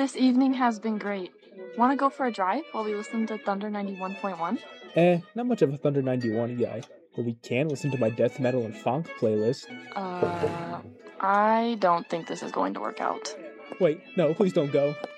This evening has been great. Want to go for a drive while we listen to Thunder 91.1? Not much of a Thunder 91 guy, but we can listen to my death metal and funk playlist. Uh, I don't think this is going to work out. Wait, no, please don't go.